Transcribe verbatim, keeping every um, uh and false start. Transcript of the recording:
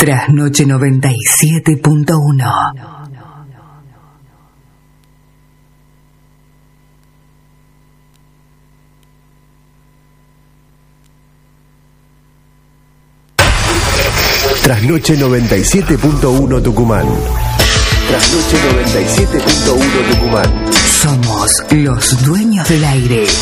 Trasnoche noventa y siete punto uno. Trasnoche noventa y siete punto uno Tucumán. Trasnoche noventa y siete punto uno Tucumán. Somos los dueños del aire.